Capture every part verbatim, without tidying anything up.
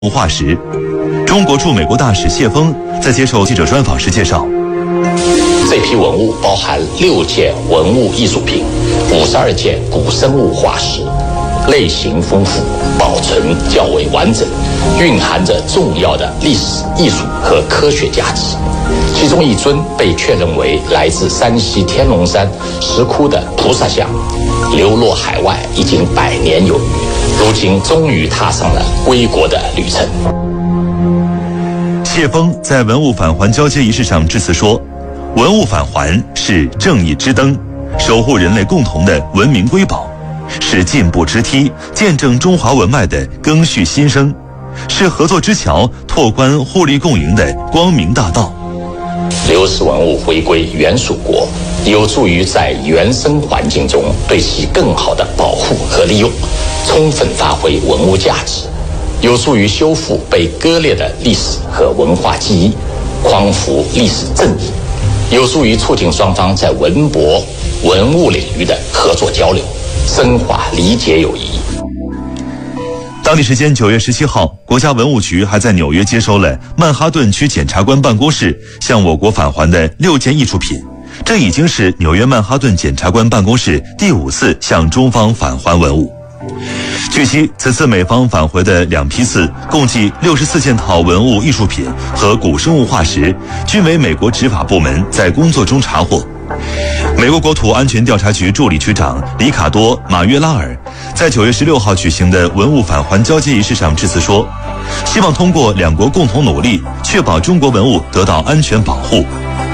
物化石。中国驻美国大使谢锋在接受记者专访时介绍， 这批文物包含六件文物艺术品、五十二件古生物化石，类型丰富，保存较为完整，蕴含着重要的历史、艺术和科学价值。其中一尊被确认为来自山西天龙山石窟的菩萨像，流落海外已经百年有余，如今终于踏上了归国的旅程。 谢锋在文物返还交接仪式上致辞说，文物返还是正义之灯，守护人类共同的文明瑰宝，是进步之梯，见证中华文脉的更续新生，是合作之桥，拓宽互利共赢的光明大道。 流失文物回归原属国，有助于在原生环境中对其更好的保护和利用，充分发挥文物价值，有助于修复被割裂的历史和文化记忆，匡扶历史正义，有助于促进双方在文博、文物领域的合作交流，深化理解友谊。 当地时间九月十七号，国家文物局还在纽约接收了曼哈顿区检察官办公室向我国返还的六件艺术品，这已经是纽约曼哈顿检察官办公室第五次向中方返还文物。据悉，此次美方返回的两批次共计六十四件套文物艺术品和古生物化石，均为美国执法部门在工作中查获。美国国土安全调查局助理局长里卡多·马约拉尔在九月十六号举行的文物返还交接仪式上致辞说，希望通过两国共同努力，确保中国文物得到安全保护。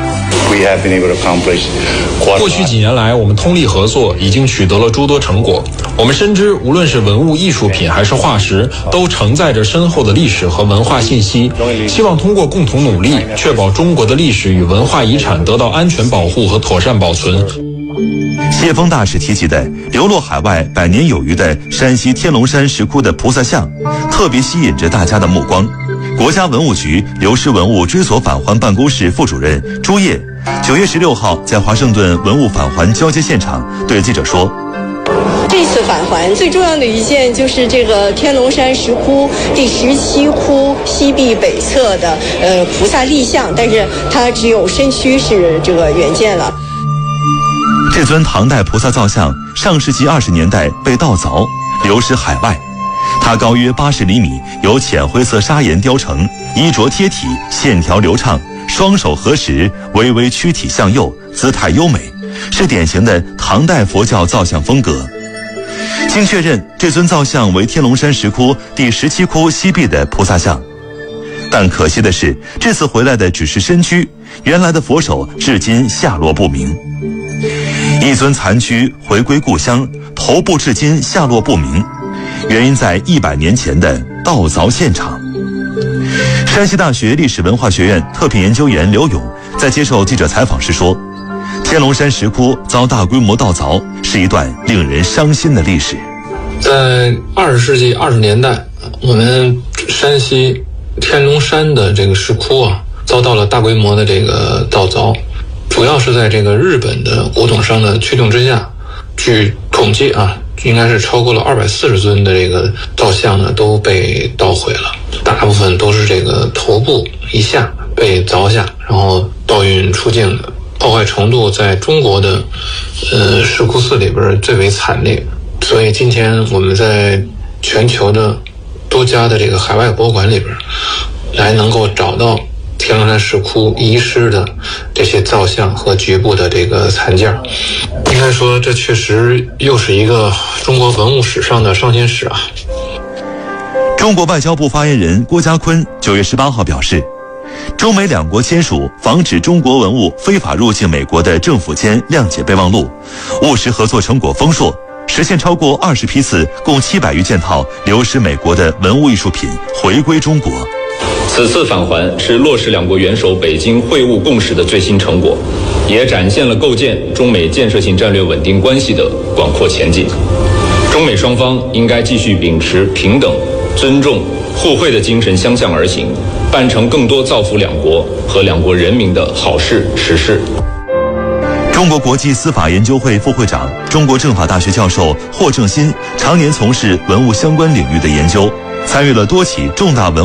过去几年来，我们通力合作，已经取得了诸多成果。我们深知，无论是文物艺术品还是化石，都承载着深厚的历史和文化信息。希望通过共同努力，确保中国的历史与文化遗产得到安全保护和妥善保存。 谢锋大使提及的流落海外百年有余的山西天龙山石窟的菩萨像，特别吸引着大家的目光。国家文物局流失文物追索返还办公室副主任朱烨九月十六号在华盛顿文物返还交接现场对记者说， 这次返还最重要的一件就是这个天龙山石窟第十七窟西壁北侧的呃菩萨立像，但是它只有身躯是这个原件了。 这尊唐代菩萨造像上世纪二十年代被盗凿，流失海外。它高约八十厘米，由浅灰色砂岩雕成，衣着贴体，线条流畅，双手合十，微微躯体向右，姿态优美，是典型的唐代佛教造像风格。经确认，这尊造像为天龙山石窟第十七窟西壁的菩萨像。但可惜的是，这次回来的只是身躯，原来的佛手至今下落不明。一尊残躯回归故乡，头部至今下落不明，原因在一百年前的盗凿现场。山西大学历史文化学院特聘研究员刘勇在接受记者采访时说，天龙山石窟遭大规模盗凿是一段令人伤心的历史。 在二十世纪二十年代，我们山西天龙山的这个石窟啊，遭到了大规模的这个盗凿，主要是在这个日本的古董商的驱动之下，据统计啊，应该是超过了二百四十尊的这个造像呢都被盗毁了，大部分都是这个头部以下被凿下，然后盗运出境的，破坏程度在中国的呃石窟寺里边最为惨烈。所以今天我们在全球的多家的这个海外博物馆里边，来能够找到天龙山石窟遗失的这些造像和局部的这个残件，应该说这确实又是一个中国文物史上的伤心史啊。 中国外交部发言人郭家坤九月十八号表示，中美两国签署防止中国文物非法入境美国的政府间谅解备忘录，务实合作成果丰硕，实现超过二十批次共七百余件套流失美国的文物艺术品回归中国。 此次返还是落实两国元首北京会晤共识的最新成果，也展现了构建中美建设性战略稳定关系的广阔前景。中美双方应该继续秉持平等、尊重、互惠的精神相向而行，办成更多造福两国和两国人民的好事实事。 中国国际司法研究会副会长、中国政法大学教授霍正新常年从事文物相关领域的研究。 参与了多起重大文